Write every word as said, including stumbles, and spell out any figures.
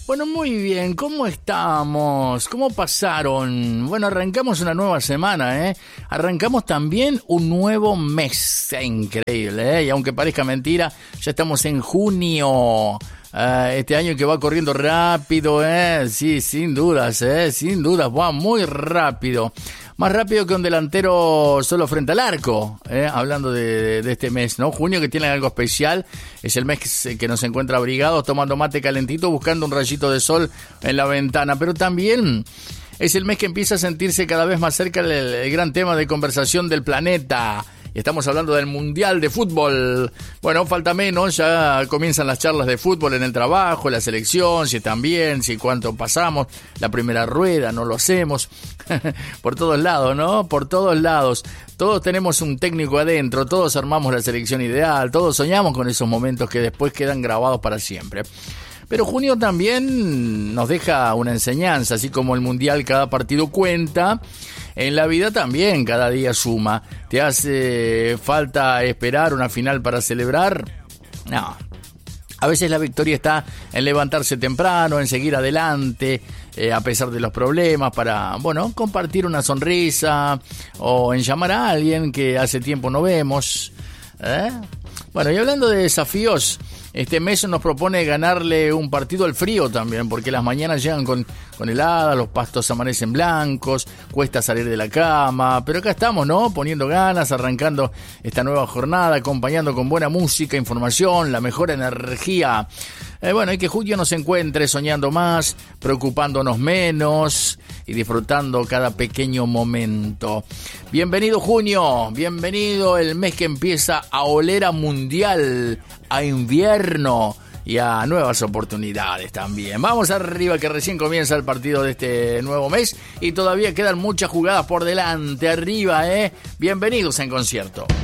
Bueno, muy bien, ¿cómo estamos? ¿Cómo pasaron? Bueno, arrancamos una nueva semana, ¿eh? Arrancamos también un nuevo mes, increíble, ¿eh? Y aunque parezca mentira, ya estamos en junio. Uh, este año que va corriendo rápido, ¿eh? Sí, sin dudas, ¿eh? Sin dudas, va muy rápido. Más rápido que un delantero solo frente al arco, ¿eh? Hablando de, de este mes, ¿no? Junio, que tiene algo especial, es el mes que, que nos encuentra abrigados, tomando mate calentito, buscando un rayito de sol en la ventana, pero también es el mes que empieza a sentirse cada vez más cerca el, el gran tema de conversación del planeta. Y estamos hablando del Mundial de Fútbol. Bueno, falta menos, ya comienzan las charlas de fútbol en el trabajo, la selección, si están bien, si cuánto pasamos, la primera rueda, no lo hacemos. Por todos lados, ¿no? Por todos lados. Todos tenemos un técnico adentro, todos armamos la selección ideal, todos soñamos con esos momentos que después quedan grabados para siempre. Pero junio también nos deja una enseñanza, así como el Mundial cada partido cuenta. En la vida también cada día suma. ¿Te hace falta esperar una final para celebrar? No. A veces la victoria está en levantarse temprano, en seguir adelante, eh, a pesar de los problemas, para, bueno, compartir una sonrisa o en llamar a alguien que hace tiempo no vemos. ¿Eh? Bueno, y hablando de desafíos, este mes nos propone ganarle un partido al frío también, porque las mañanas llegan con, con helada, los pastos amanecen blancos, cuesta salir de la cama, pero acá estamos, ¿no? Poniendo ganas, arrancando esta nueva jornada, acompañando con buena música, información, la mejor energía. Eh, bueno, y que junio nos encuentre soñando más, preocupándonos menos y disfrutando cada pequeño momento. Bienvenido junio, bienvenido el mes que empieza a oler a mundial, a invierno y a nuevas oportunidades también. Vamos arriba, que recién comienza el partido de este nuevo mes y todavía quedan muchas jugadas por delante. Arriba, ¿eh? Bienvenidos en concierto.